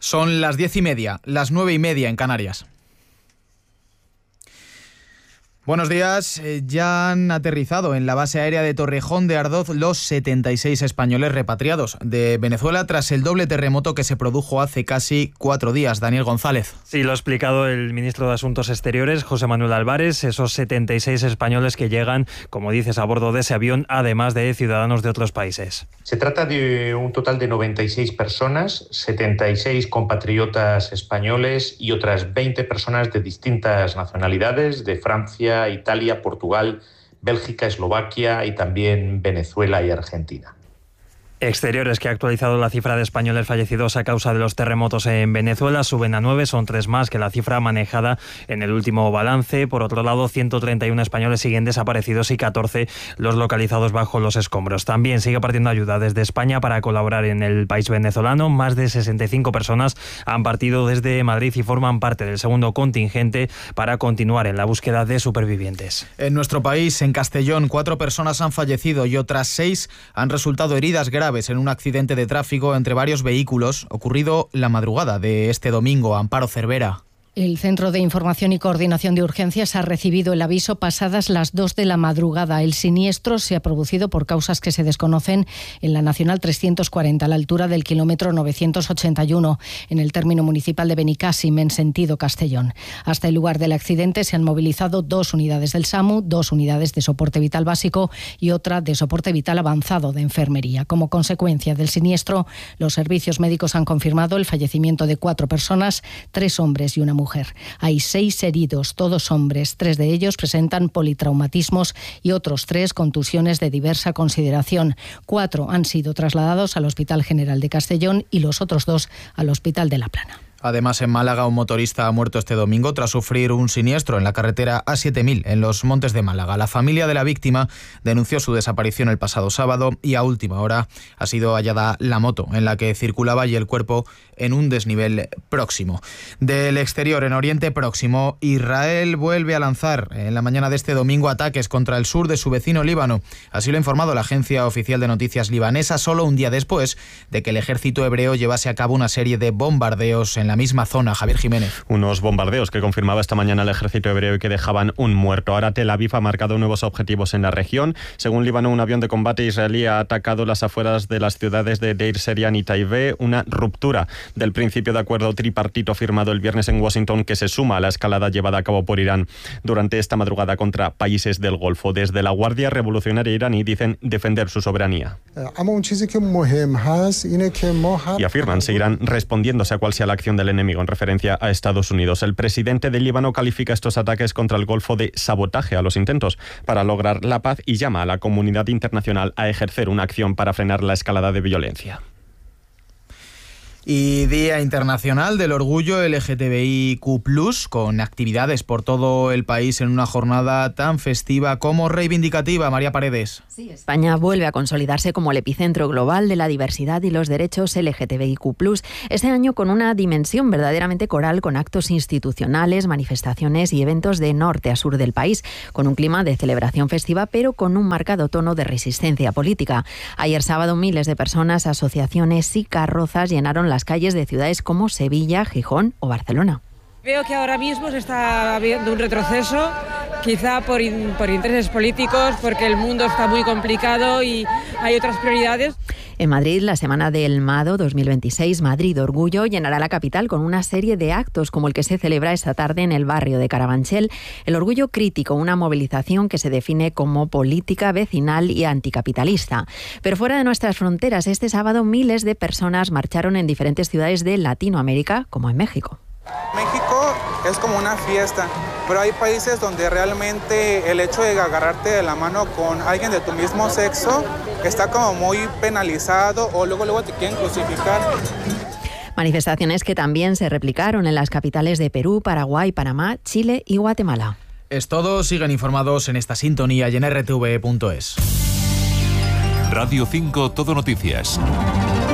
Son las 10:30, las 9:30 en Canarias. Buenos días. Ya han aterrizado en la base aérea de Torrejón de Ardoz los 76 españoles repatriados de Venezuela tras el doble terremoto que se produjo hace casi 4 días. Daniel González. Sí, lo ha explicado el ministro de Asuntos Exteriores, José Manuel Álvarez. Esos 76 españoles que llegan, como dices, a bordo de ese avión, además de ciudadanos de otros países. Se trata de un total de 96 personas, 76 compatriotas españoles y otras 20 personas de distintas nacionalidades, de Francia, Italia, Portugal, Bélgica, Eslovaquia y también Venezuela y Argentina. Exteriores, que ha actualizado la cifra de españoles fallecidos a causa de los terremotos en Venezuela, suben a 9, son 3 más que la cifra manejada en el último balance. Por otro lado, 131 españoles siguen desaparecidos y 14 los localizados bajo los escombros. También sigue partiendo ayuda desde España para colaborar en el país venezolano. Más de 65 personas han partido desde Madrid y forman parte del segundo contingente para continuar en la búsqueda de supervivientes. En nuestro país, en Castellón, 4 personas han fallecido y otras 6 han resultado heridas graves en un accidente de tráfico entre varios vehículos ocurrido la madrugada de este domingo. Amparo Cervera. El Centro de Información y Coordinación de Urgencias ha recibido el aviso pasadas las 2 de la madrugada. El siniestro se ha producido por causas que se desconocen en la Nacional 340, a la altura del kilómetro 981, en el término municipal de Benicàssim, en sentido Castellón. Hasta el lugar del accidente se han movilizado 2 unidades del SAMU, 2 unidades de soporte vital básico y otra de soporte vital avanzado de enfermería. Como consecuencia del siniestro, los servicios médicos han confirmado el fallecimiento de 4 personas, 3 hombres y una mujer. Hay 6 heridos, todos hombres. 3 de ellos presentan politraumatismos y otros 3 contusiones de diversa consideración. 4 han sido trasladados al Hospital General de Castellón y los otros 2 al Hospital de La Plana. Además, en Málaga, un motorista ha muerto este domingo tras sufrir un siniestro en la carretera A7000, en los Montes de Málaga. La familia de la víctima denunció su desaparición el pasado sábado y a última hora ha sido hallada la moto en la que circulaba y el cuerpo en un desnivel próximo. Del exterior, en Oriente Próximo, Israel vuelve a lanzar en la mañana de este domingo ataques contra el sur de su vecino Líbano. Así lo ha informado la agencia oficial de noticias libanesa, solo un día después de que el ejército hebreo llevase a cabo una serie de bombardeos en la misma zona. Javier Jiménez. Unos bombardeos que confirmaba esta mañana el ejército hebreo y que dejaban un muerto. Ahora Tel Aviv ha marcado nuevos objetivos en la región. Según Líbano, un avión de combate israelí ha atacado las afueras de las ciudades de Deir Serian y Taibé, una ruptura del principio de acuerdo tripartito firmado el viernes en Washington que se suma a la escalada llevada a cabo por Irán durante esta madrugada contra países del Golfo. Desde la Guardia Revolucionaria iraní dicen defender su soberanía. Y afirman seguirán respondiéndose a cual sea la acción del enemigo en referencia a Estados Unidos. El presidente de Líbano califica estos ataques contra el Golfo de sabotaje a los intentos para lograr la paz y llama a la comunidad internacional a ejercer una acción para frenar la escalada de violencia. Y Día Internacional del Orgullo LGTBIQ+, con actividades por todo el país en una jornada tan festiva como reivindicativa. María Paredes. Sí, España vuelve a consolidarse como el epicentro global de la diversidad y los derechos LGTBIQ+, este año con una dimensión verdaderamente coral, con actos institucionales, manifestaciones y eventos de norte a sur del país, con un clima de celebración festiva, pero con un marcado tono de resistencia política. Ayer sábado, miles de personas, asociaciones y carrozas llenaron las calles de ciudades como Sevilla, Gijón o Barcelona. Veo que ahora mismo se está viendo un retroceso, quizá por intereses políticos, porque el mundo está muy complicado y hay otras prioridades. En Madrid, la Semana del Mado 2026, Madrid Orgullo, llenará la capital con una serie de actos como el que se celebra esta tarde en el barrio de Carabanchel. El Orgullo Crítico, una movilización que se define como política, vecinal y anticapitalista. Pero fuera de nuestras fronteras, este sábado miles de personas marcharon en diferentes ciudades de Latinoamérica, como en México. México es como una fiesta, pero hay países donde realmente el hecho de agarrarte de la mano con alguien de tu mismo sexo está como muy penalizado o luego te quieren crucificar. Manifestaciones que también se replicaron en las capitales de Perú, Paraguay, Panamá, Chile y Guatemala. Es todo, sigan informados en esta sintonía y en rtv.es. Radio 5 Todo Noticias.